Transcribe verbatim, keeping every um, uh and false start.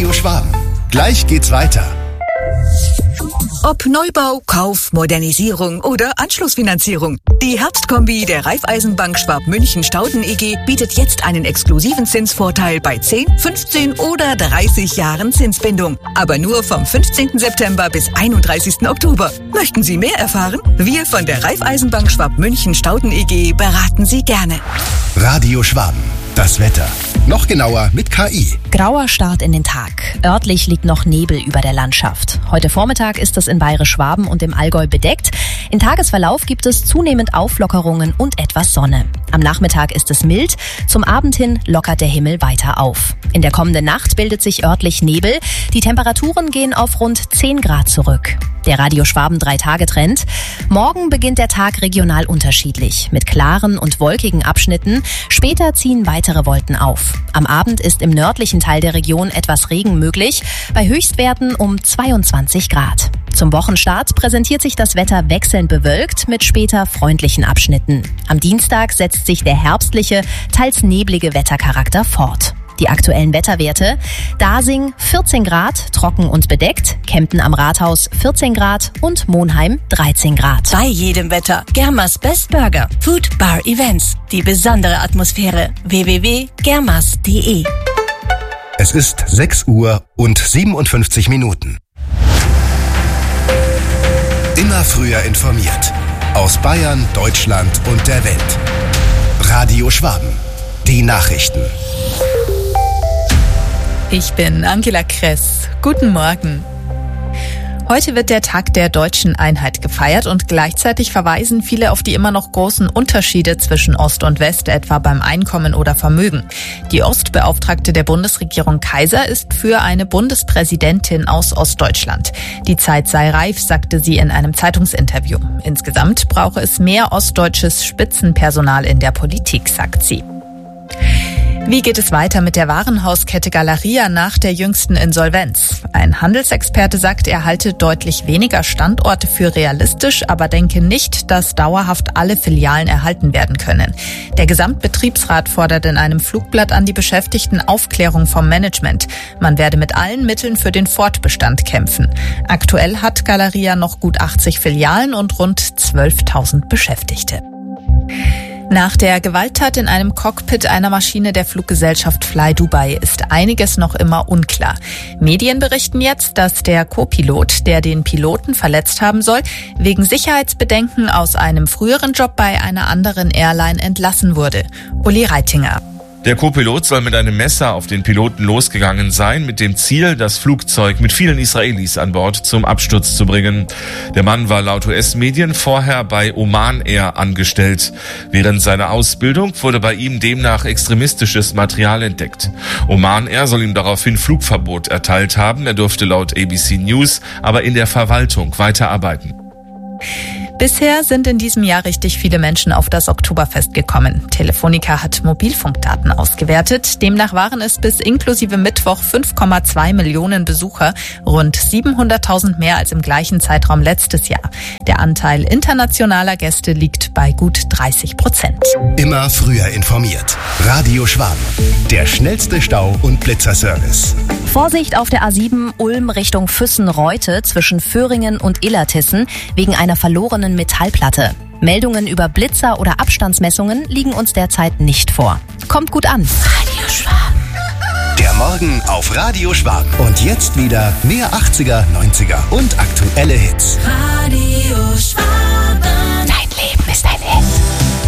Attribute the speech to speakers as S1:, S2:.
S1: Radio Schwaben. Gleich geht's weiter.
S2: Ob Neubau, Kauf, Modernisierung oder Anschlussfinanzierung. Die Herbstkombi der Raiffeisenbank Schwab-München-Stauden E G bietet jetzt einen exklusiven Zinsvorteil bei zehn, fünfzehn oder dreißig Jahren Zinsbindung. Aber nur vom fünfzehnten September bis einunddreißigsten Oktober. Möchten Sie mehr erfahren? Wir von der Raiffeisenbank Schwab-München-Stauden E G beraten Sie gerne.
S1: Radio Schwaben. Das Wetter. Noch genauer mit K I.
S3: Grauer Start in den Tag. Örtlich liegt noch Nebel über der Landschaft. Heute Vormittag ist es in Bayerisch-Schwaben und im Allgäu bedeckt. Im Tagesverlauf gibt es zunehmend Auflockerungen und etwas Sonne. Am Nachmittag ist es mild. Zum Abend hin lockert der Himmel weiter auf. In der kommenden Nacht bildet sich örtlich Nebel. Die Temperaturen gehen auf rund zehn Grad zurück. Der Radio Schwaben drei-Tage-Trend. Morgen beginnt der Tag regional unterschiedlich, mit klaren und wolkigen Abschnitten. Später ziehen weitere Wolken auf. Am Abend ist im nördlichen Teil der Region etwas Regen möglich, bei Höchstwerten um zweiundzwanzig Grad. Zum Wochenstart präsentiert sich das Wetter wechselnd bewölkt mit später freundlichen Abschnitten. Am Dienstag setzt sich der herbstliche, teils neblige Wettercharakter fort. Die aktuellen Wetterwerte: Dasing vierzehn Grad, trocken und bedeckt, Kempten am Rathaus vierzehn Grad und Monheim dreizehn Grad.
S4: Bei jedem Wetter Germas Best Burger, Food Bar Events, die besondere Atmosphäre, w w w punkt germas punkt de.
S1: Es ist sechs Uhr und siebenundfünfzig Minuten. Immer früher informiert. Aus Bayern, Deutschland und der Welt. Radio Schwaben. Die Nachrichten.
S5: Ich bin Angela Kress. Guten Morgen. Heute wird der Tag der deutschen Einheit gefeiert und gleichzeitig verweisen viele auf die immer noch großen Unterschiede zwischen Ost und West, etwa beim Einkommen oder Vermögen. Die Ostbeauftragte der Bundesregierung Kaiser ist für eine Bundespräsidentin aus Ostdeutschland. Die Zeit sei reif, sagte sie in einem Zeitungsinterview. Insgesamt brauche es mehr ostdeutsches Spitzenpersonal in der Politik, sagt sie. Wie geht es weiter mit der Warenhauskette Galeria nach der jüngsten Insolvenz? Ein Handelsexperte sagt, er halte deutlich weniger Standorte für realistisch, aber denke nicht, dass dauerhaft alle Filialen erhalten werden können. Der Gesamtbetriebsrat fordert in einem Flugblatt an die Beschäftigten Aufklärung vom Management. Man werde mit allen Mitteln für den Fortbestand kämpfen. Aktuell hat Galeria noch gut achtzig Filialen und rund zwölftausend Beschäftigte. Nach der Gewalttat in einem Cockpit einer Maschine der Fluggesellschaft Fly Dubai ist einiges noch immer unklar. Medien berichten jetzt, dass der Co-Pilot, der den Piloten verletzt haben soll, wegen Sicherheitsbedenken aus einem früheren Job bei einer anderen Airline entlassen wurde. Uli Reitinger.
S6: Der Co-Pilot soll mit einem Messer auf den Piloten losgegangen sein, mit dem Ziel, das Flugzeug mit vielen Israelis an Bord zum Absturz zu bringen. Der Mann war laut U S-Medien vorher bei Oman Air angestellt. Während seiner Ausbildung wurde bei ihm demnach extremistisches Material entdeckt. Oman Air soll ihm daraufhin Flugverbot erteilt haben. Er durfte laut A B C News aber in der Verwaltung weiterarbeiten.
S5: Bisher sind in diesem Jahr richtig viele Menschen auf das Oktoberfest gekommen. Telefonica hat Mobilfunkdaten ausgewertet. Demnach waren es bis inklusive Mittwoch fünf Komma zwei Millionen Besucher, rund siebenhunderttausend mehr als im gleichen Zeitraum letztes Jahr. Der Anteil internationaler Gäste liegt bei gut dreißig Prozent.
S1: Immer früher informiert. Radio Schwaben. Der schnellste Stau- und Blitzerservice.
S3: Vorsicht auf der A sieben Ulm Richtung Füssen-Reute zwischen Föhringen und Illertissen wegen einer verlorenen Metallplatte. Meldungen über Blitzer oder Abstandsmessungen liegen uns derzeit nicht vor. Kommt gut an.
S4: Radio Schwaben.
S1: Der Morgen auf Radio Schwaben. Und jetzt wieder mehr achtziger, neunziger und aktuelle Hits.
S4: Radio Schwaben.